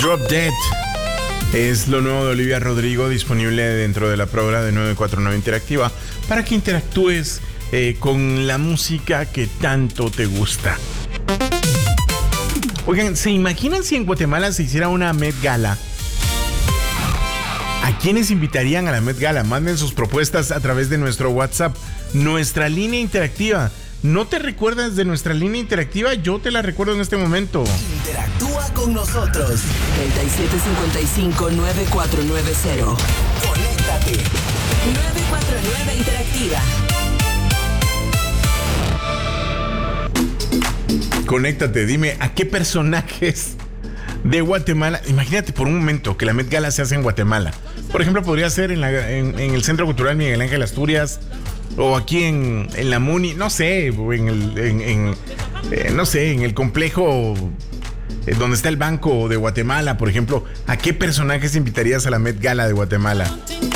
Drop Dead es lo nuevo de Olivia Rodrigo, disponible dentro de la programa de 949 Interactiva para que interactúes con la música que tanto te gusta. Oigan, ¿se imaginan si en Guatemala se hiciera una Met Gala? ¿A quiénes invitarían a la Met Gala? Manden sus propuestas a través de nuestro WhatsApp, nuestra línea interactiva. ¿No te recuerdas de nuestra línea interactiva? Yo te la recuerdo en este momento. Interactúa con nosotros. 3755-9490. Conéctate. 949 Interactiva. Conéctate, dime, ¿a qué personajes de Guatemala? Imagínate por un momento que la Met Gala se hace en Guatemala. Por ejemplo, podría ser en el Centro Cultural Miguel Ángel Asturias, o aquí en la Muni, no sé, no sé, en el complejo donde está el Banco de Guatemala, por ejemplo. ¿A qué personajes invitarías a la Met Gala de Guatemala?